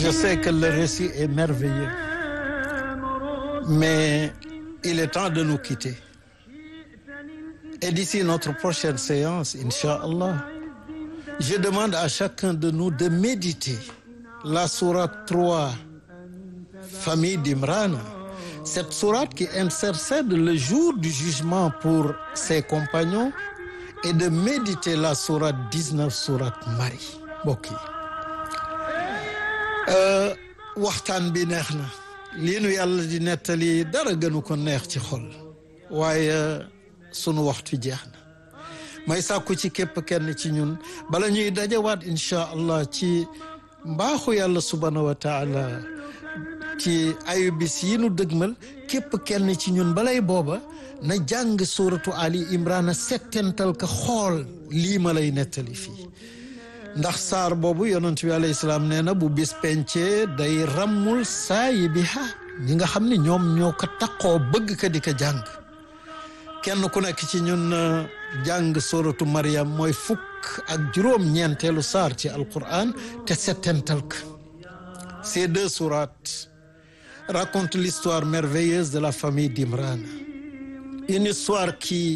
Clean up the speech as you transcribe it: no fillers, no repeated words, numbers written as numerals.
Je sais que le récit est merveilleux, mais il est temps de nous quitter. Et d'ici notre prochaine séance, Inch'Allah, je demande à chacun de nous de méditer la sourate 3, famille d'Imran, cette sourate qui intercède le jour du jugement pour ses compagnons, et de méditer la sourate 19, sourate Marie. Mbokk yi waxtaan bi neex na lii nu yàlla di nettali dara gënu ko neex ci xol waaye sunu waxtu jeex na may sàkku ci képp kenn ci ñun bala ñuy dajawaat incha allah ci mbaaxu yàlla subhanahu wa taala ci ayu bis yi nu dëgmal képp kenn ci ñun balay booba na jàng suratu Ali Imran settental ka xool lii ma lay nettali fii ndax saar boobu yonent bi alayhi salaam nee na bu bis pencee day rammul saayi bi ha ñi nga xam ne ñoom ñoo ko taqoo bëgg ka di ko jàng kenn ku nekk ci ñun jàng suratu Maryam mooy fukk ak juróom-ñeenteelu saar ci alquran te settental ka. Ces deux sourates racontent l'histoire merveilleuse de la famille d'Imran, une histoire qui